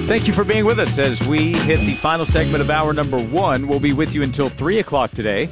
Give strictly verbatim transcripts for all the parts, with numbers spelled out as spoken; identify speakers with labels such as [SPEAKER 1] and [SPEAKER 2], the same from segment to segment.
[SPEAKER 1] Thank you for being with us as we hit the final segment of hour number one. We'll be with you until three o'clock today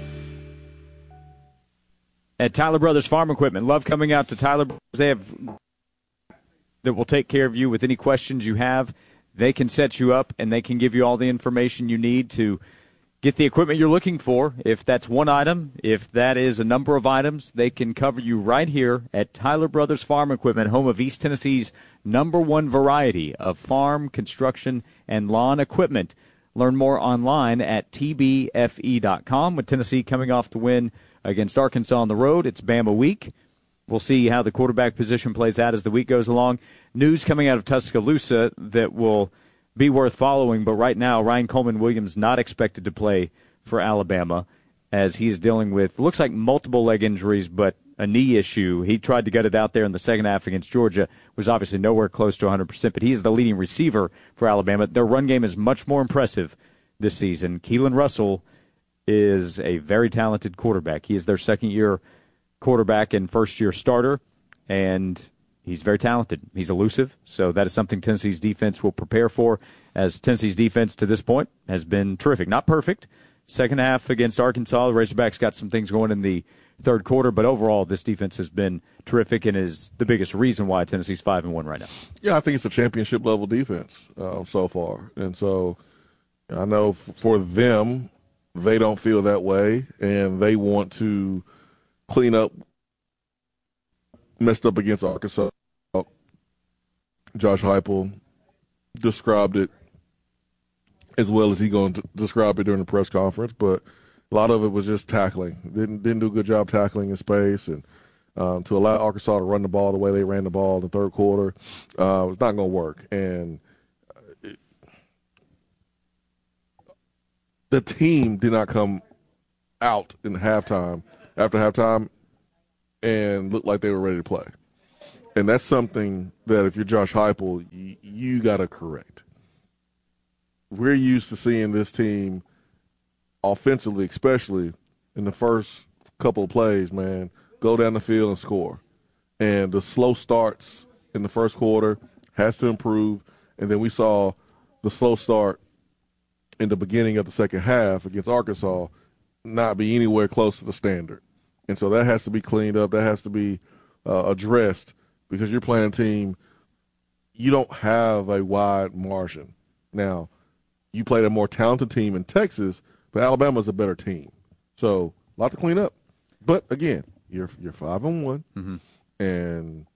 [SPEAKER 1] at Tyler Brothers Farm Equipment. Love coming out to Tyler Brothers. They have that will take care of you with any questions you have. They can set you up, and they can give you all the information you need to get the equipment you're looking for. If that's one item, if that is a number of items, they can cover you right here at Tyler Brothers Farm Equipment, home of East Tennessee's number one variety of farm, construction, and lawn equipment. Learn more online at T B F E dot com. With Tennessee coming off the win against Arkansas on the road, it's Bama week. We'll see how the quarterback position plays out as the week goes along. News coming out of Tuscaloosa that will be worth following, but right now Ryan Coleman-Williams not expected to play for Alabama as he's dealing with, looks like multiple leg injuries, but a knee issue. He tried to get it out there in the second half against Georgia, was obviously nowhere close to one hundred percent, but he is the leading receiver for Alabama. Their run game is much more impressive this season. Keelan Russell is a very talented quarterback. He is their second-year quarterback and first-year starter, and he's very talented. He's elusive, so that is something Tennessee's defense will prepare for, as Tennessee's defense to this point has been terrific. Not perfect. Second half against Arkansas, the Razorbacks got some things going in the third quarter, but overall this defense has been terrific and is the biggest reason why Tennessee's five and one right now.
[SPEAKER 2] Yeah, I think it's a championship-level defense uh, so far. And so I know f- for them, they don't feel that way, and they want to clean up messed up against Arkansas. Josh Heupel described it as well as he going to describe it during the press conference, but a lot of it was just tackling. Didn't didn't do a good job tackling in space, and um, to allow Arkansas to run the ball the way they ran the ball in the third quarter, uh, it's not going to work. And it, the team did not come out in halftime after halftime and looked like they were ready to play. And that's something that if you're Josh Heupel, you, you got to correct. We're used to seeing this team offensively, especially in the first couple of plays, man, go down the field and score. And the slow starts in the first quarter has to improve. And then we saw the slow start in the beginning of the second half against Arkansas not be anywhere close to the standard. And so that has to be cleaned up. That has to be uh, addressed because you're playing a team, you don't have a wide margin. Now, you played a more talented team in Texas, but Alabama's a better team. So a lot to clean up. But, again, you're you're five and one,
[SPEAKER 1] mm-hmm.
[SPEAKER 2] and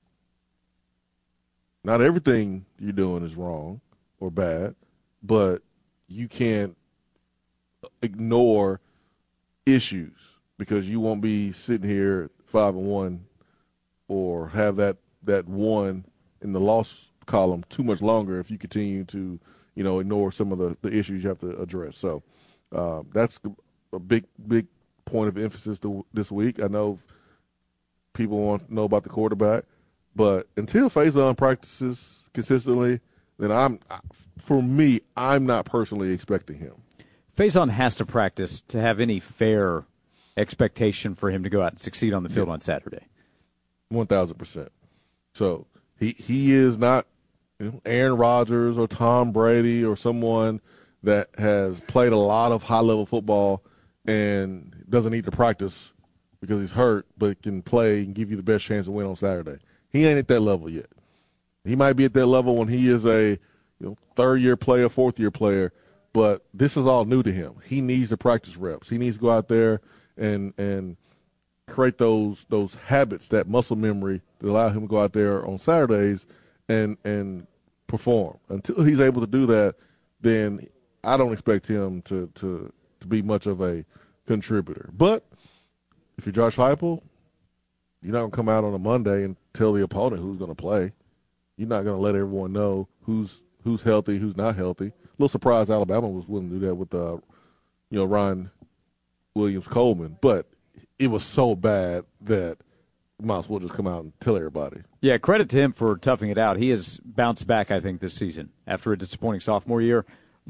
[SPEAKER 2] not everything you're doing is wrong or bad, but you can't ignore issues because you won't be sitting here five and one or have that, that one in the loss column too much longer if you continue to, you know, ignore some of the, the issues you have to address. So uh, that's a big, big point of emphasis to, this week. I know people want to know about the quarterback, but until Faison practices consistently, then I'm, for me, I'm not personally expecting him.
[SPEAKER 1] Faison has to practice to have any fair expectation for him to go out and succeed on the field yeah. on Saturday.
[SPEAKER 2] one thousand percent. So he he is not, you know, Aaron Rodgers or Tom Brady or someone that has played a lot of high-level football and doesn't need to practice because he's hurt, but can play and give you the best chance to win on Saturday. He ain't at that level yet. He might be at that level when he is a, you know, third-year player, fourth-year player, but this is all new to him. He needs the practice reps. He needs to go out there and and create those those habits, that muscle memory that allow him to go out there on Saturdays and and perform. Until he's able to do that, then I don't expect him to, to, to be much of a contributor. But if you're Josh Heupel, you're not going to come out on a Monday and tell the opponent who's going to play. You're not going to let everyone know who's who's healthy, who's not healthy. A little surprised Alabama was willing to do that with, uh, you know, Ryan Williams-Coleman. But it was so bad that you might as well just come out and tell everybody.
[SPEAKER 1] Yeah, credit to him for toughing it out. He has bounced back, I think, this season after a disappointing sophomore year. But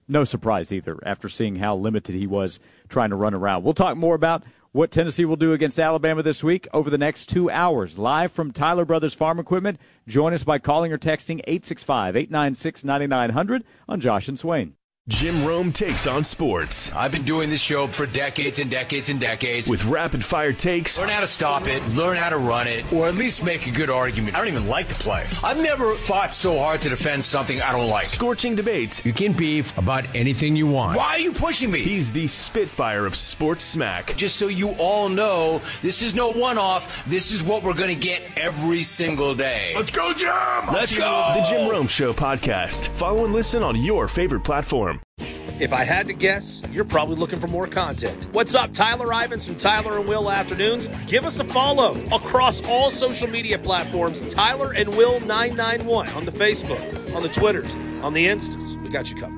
[SPEAKER 1] no surprise either after seeing how limited he was trying to run around. We'll talk more about what Tennessee will do against Alabama this week over the next two hours. Live from Tyler Brothers Farm Equipment. Join us by calling or texting eight six five, eight nine six, nine nine zero zero on Josh and Swain.
[SPEAKER 3] Jim Rome takes on sports.
[SPEAKER 4] I've been doing this show for decades and decades and decades.
[SPEAKER 3] With rapid-fire takes.
[SPEAKER 4] Learn how to stop it, learn how to run it, or at least make a good argument. I don't even like the play. I've never fought so hard to defend something I don't like.
[SPEAKER 3] Scorching debates.
[SPEAKER 4] You can beef about anything you want. Why are you pushing me?
[SPEAKER 3] He's the Spitfire of sports smack.
[SPEAKER 4] Just so you all know, this is no one-off. This is what we're going to get every single day.
[SPEAKER 3] Let's go, Jim!
[SPEAKER 4] Let's go!
[SPEAKER 3] The Jim Rome Show podcast. Follow and listen on your favorite platform.
[SPEAKER 5] If I had to guess, you're probably looking for more content. What's up, Tyler Ivins from Tyler and Will Afternoons? Give us a follow across all social media platforms, Tyler and Will nine nine one, on the Facebook, on the Twitters, on the Instas. We got you covered.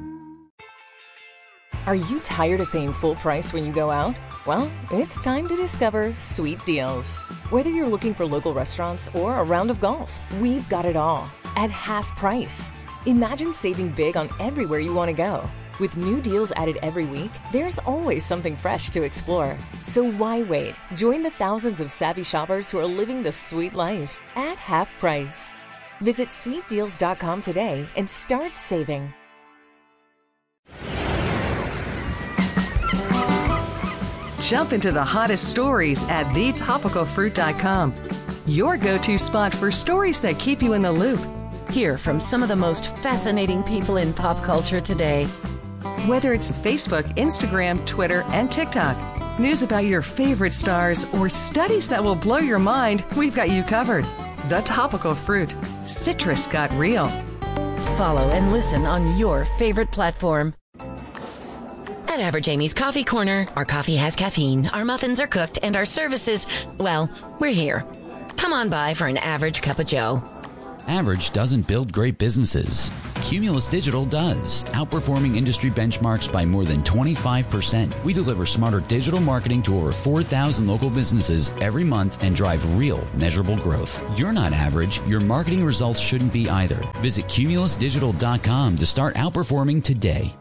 [SPEAKER 6] Are you tired of paying full price when you go out? Well, it's time to discover Sweet Deals. Whether you're looking for local restaurants or a round of golf, we've got it all at half price. Imagine saving big on everywhere you want to go. With new deals added every week, there's always something fresh to explore. So why wait? Join the thousands of savvy shoppers who are living the sweet life at half price. Visit sweet deals dot com today and start saving.
[SPEAKER 7] Jump into the hottest stories at the topical fruit dot com. Your go-to spot for stories that keep you in the loop.
[SPEAKER 8] Hear from some of the most fascinating people in pop culture today.
[SPEAKER 7] Whether it's Facebook, Instagram, Twitter, and TikTok, news about your favorite stars, or studies that will blow your mind, we've got you covered. The Topical Fruit. Citrus got real.
[SPEAKER 8] Follow and listen on your favorite platform. At Average Amy's Coffee Corner, our coffee has caffeine, our muffins are cooked, and our services, well, we're here. Come on by for an average cup of joe.
[SPEAKER 9] Average doesn't build great businesses. Cumulus Digital does, outperforming industry benchmarks by more than twenty-five percent. We deliver smarter digital marketing to over four thousand local businesses every month and drive real, measurable growth. You're not average. Your marketing results shouldn't be either. Visit cumulus digital dot com to start outperforming today.